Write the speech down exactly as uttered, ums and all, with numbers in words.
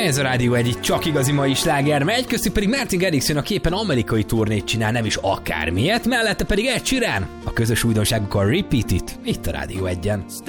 Ez a Rádió egy itt csak igazi mai sláger megy, köztük pedig Martin Garrix jön, a képen amerikai turnét csinál, nem is akármilyet, mellette pedig Ed Sheeran. A közös újdonságuk a Repeat It, itt a Rádió egyen.